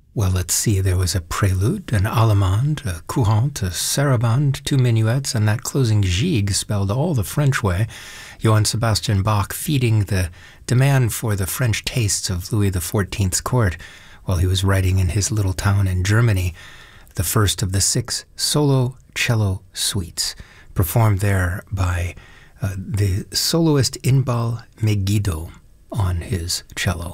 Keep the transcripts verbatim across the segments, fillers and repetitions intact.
Well, let's see. There was a prelude, an allemande, a courante, a sarabande, two minuets, and that closing gigue spelled all the French way. Johann Sebastian Bach feeding the demand for the French tastes of Louis the fourteenth's court while he was writing in his little town in Germany. The first of the six solo cello suites, performed there by uh, the soloist Inbal Megiddo on his cello.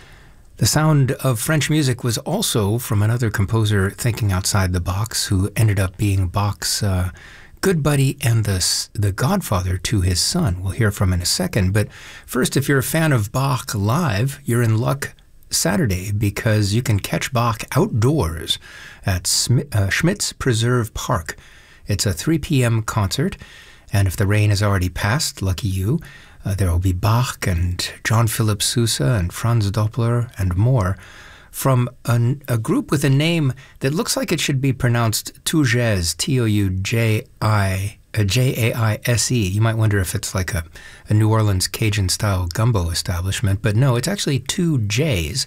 The sound of French music was also from another composer thinking outside the box, who ended up being Bach's uh, good buddy and the, the godfather to his son. We'll hear from in a second. But first, if you're a fan of Bach live, you're in luck Saturday, because you can catch Bach outdoors at Sm uh, Schmitz Preserve Park. It's a three p m concert, and if the rain has already passed, lucky you, Uh, there will be Bach and John Philip Sousa and Franz Doppler and more from an, a group with a name that looks like it should be pronounced Toujais, T O U J I, J A I S E. You might wonder if it's like a, a New Orleans Cajun-style gumbo establishment, but no, it's actually two J's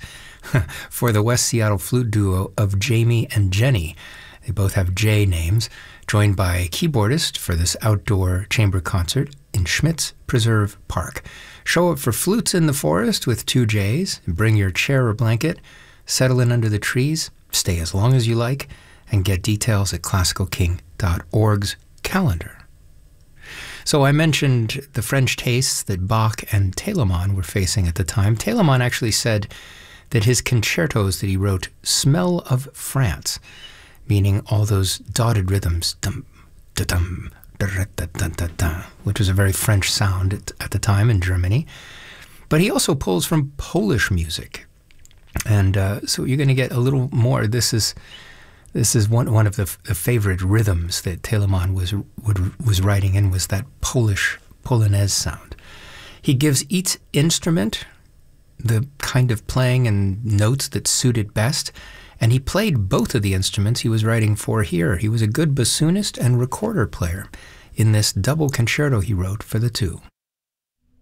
for the West Seattle flute duo of Jamie and Jenny. They both have J names, joined by a keyboardist for this outdoor chamber concert in Schmitz Preserve Park. Show up for Flutes in the Forest with two J's, and bring your chair or blanket, settle in under the trees, stay as long as you like, and get details at classical king dot org's calendar. So I mentioned the French tastes that Bach and Telemann were facing at the time. Telemann actually said that his concertos that he wrote smell of France, meaning all those dotted rhythms, dum, da, dum, da, da, da, da, da, which was a very French sound at, at the time in Germany. But he also pulls from Polish music. And uh, so you're going to get a little more. This is this is one one of the, the favorite rhythms that Telemann was would, was writing in, was that Polish Polonaise sound. He gives each instrument the kind of playing and notes that suit it best. And he played both of the instruments he was writing for here. He was a good bassoonist and recorder player in this double concerto he wrote for the two.